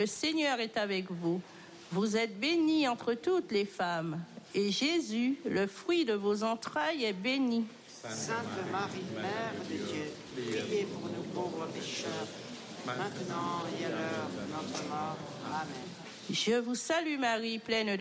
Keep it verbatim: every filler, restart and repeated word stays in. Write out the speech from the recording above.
Le Seigneur est avec vous. Vous êtes bénie entre toutes les femmes. Et Jésus, le fruit de vos entrailles, est béni. Sainte Marie, Mère de Dieu, priez pour nous pauvres pécheurs, maintenant et à l'heure de notre mort. Amen. Je vous salue Marie, pleine